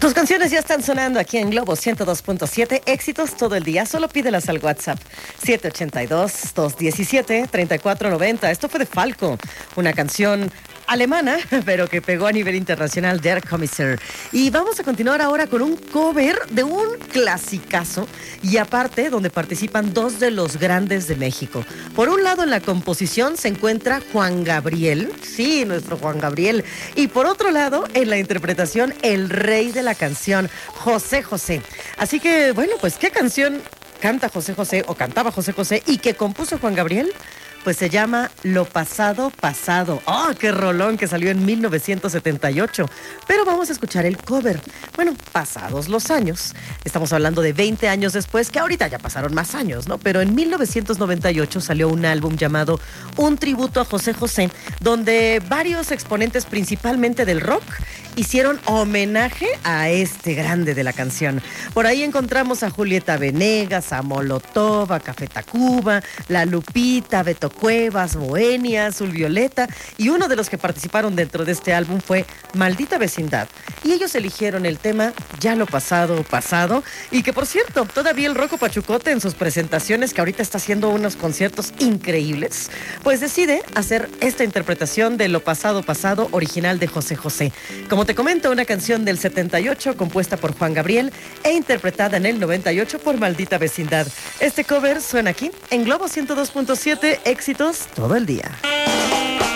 Tus canciones ya están sonando aquí en Globo 102.7. Éxitos todo el día. Solo pídelas al WhatsApp 782-217-3490. Esto fue de Falco, una canción alemana, pero que pegó a nivel internacional, Der Kommissar. Y vamos a continuar ahora con un cover de un clasicazo, y aparte donde participan dos de los grandes de México. Por un lado en la composición se encuentra Juan Gabriel, sí, nuestro Juan Gabriel, y por otro lado en la interpretación el rey de la canción, José José. Así que bueno, pues ¿qué canción canta José José o cantaba José José y que compuso Juan Gabriel? Pues se llama Lo Pasado Pasado. ¡Oh, qué rolón! Que salió en 1978. Pero vamos a escuchar el cover. Bueno, pasados los años. Estamos hablando de 20 años después, que ahorita ya pasaron más años, ¿no? Pero en 1998 salió un álbum llamado Un Tributo a José José, donde varios exponentes, principalmente del rock, hicieron homenaje a este grande de la canción. Por ahí encontramos a Julieta Venegas, a Molotov, a Café Tacuba, La Lupita, Beto Cuevas, Bohemia, Azul Violeta, y uno de los que participaron dentro de este álbum fue Maldita Vecindad. Y ellos eligieron el tema Ya lo pasado, pasado, y que por cierto, todavía el Rocco Pachucote en sus presentaciones, que ahorita está haciendo unos conciertos increíbles, pues decide hacer esta interpretación de Lo pasado, pasado, original de José José. Como te comento, una canción del 78 compuesta por Juan Gabriel e interpretada en el 98 por Maldita Vecindad. Este cover suena aquí en Globo 102.7, éxitos todo el día.